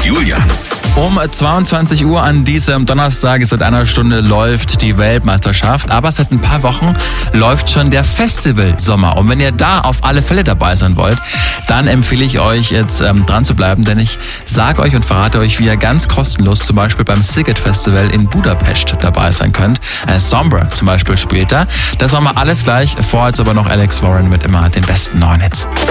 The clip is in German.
Julian. Um 22 Uhr an diesem Donnerstag, seit einer Stunde, läuft die Weltmeisterschaft. Aber seit ein paar Wochen läuft schon der Festival-Sommer. Und wenn ihr da auf alle Fälle dabei sein wollt, dann empfehle ich euch jetzt dran zu bleiben. Denn ich sage euch und verrate euch, wie ihr ganz kostenlos zum Beispiel beim Sziget Festival in Budapest dabei sein könnt. Sombra zum Beispiel spielt da. Das war mal alles gleich. Vorher jetzt aber noch Alex Warren mit immer den besten neuen Hits.